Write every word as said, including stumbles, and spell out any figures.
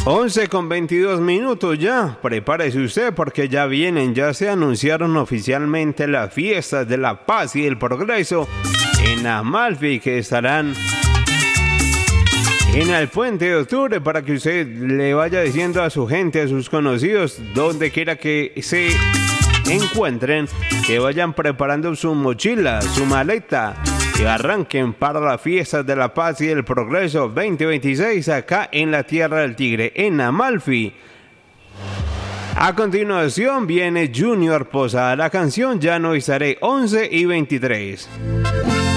once con veintidós minutos ya, prepárese usted porque ya vienen, ya se anunciaron oficialmente las fiestas de la paz y el progreso en Amalfi que estarán en el Puente de Octubre para que usted le vaya diciendo a su gente, a sus conocidos, donde quiera que se encuentren, que vayan preparando su mochila, su maleta y arranquen para las fiestas de la paz y el progreso veinte veintiséis acá en la Tierra del Tigre, en Amalfi. A continuación viene Junior Posada, la canción Ya no estaré, once y veintitrés.